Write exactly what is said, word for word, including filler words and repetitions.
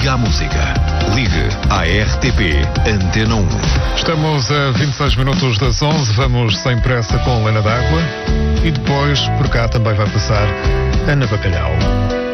Liga à música. Ligue à R T P Antena um. Estamos a vinte e seis minutos das onze. Vamos sem pressa com Lena d'Água. E depois, por cá também vai passar Ana Bacalhau.